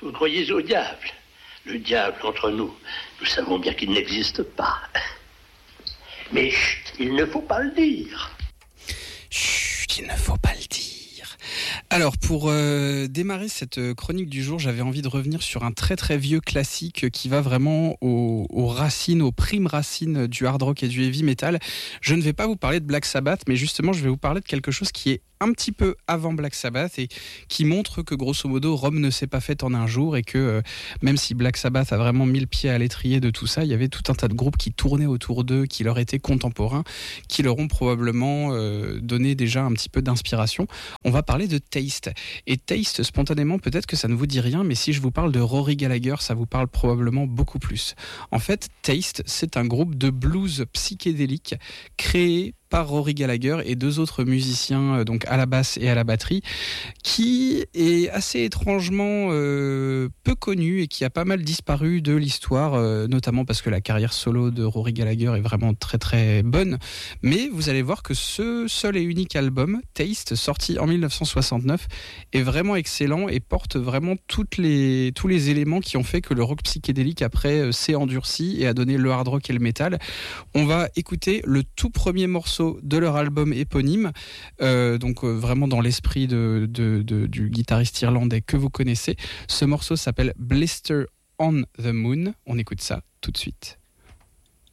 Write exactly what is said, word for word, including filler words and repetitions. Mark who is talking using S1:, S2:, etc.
S1: Vous croyez au diable? Le diable, entre nous, nous savons bien qu'il n'existe pas. Mais chut, il ne faut pas le dire.
S2: Chut, il ne faut pas le dire. Alors, pour euh, démarrer cette chronique du jour, j'avais envie de revenir sur un très très vieux classique qui va vraiment aux, aux racines, aux primes racines du hard rock et du heavy metal. Je ne vais pas vous parler de Black Sabbath, mais justement, je vais vous parler de quelque chose qui est un petit peu avant Black Sabbath et qui montre que grosso modo Rome ne s'est pas faite en un jour et que euh, même si Black Sabbath a vraiment mis le pied à l'étrier de tout ça, il y avait tout un tas de groupes qui tournaient autour d'eux, qui leur étaient contemporains, qui leur ont probablement euh, donné déjà un petit peu d'inspiration. On va parler de Taste. Et Taste, spontanément, peut-être que ça ne vous dit rien, mais si je vous parle de Rory Gallagher, ça vous parle probablement beaucoup plus. En fait, Taste, c'est un groupe de blues psychédélique créé par Rory Gallagher et deux autres musiciens, donc à la basse et à la batterie, qui est assez étrangement euh, peu connu et qui a pas mal disparu de l'histoire, euh, notamment parce que la carrière solo de Rory Gallagher est vraiment très très bonne. Mais vous allez voir que ce seul et unique album, Taste, sorti en dix-neuf cent soixante-neuf, est vraiment excellent et porte vraiment toutes les, tous les éléments qui ont fait que le rock psychédélique après euh, s'est endurci et a donné le hard rock et le métal. On va écouter le tout premier morceau de leur album éponyme, euh, donc euh, vraiment dans l'esprit de, de, de, du guitariste irlandais que vous connaissez. Ce morceau s'appelle Blister on the Moon. On écoute ça tout de suite.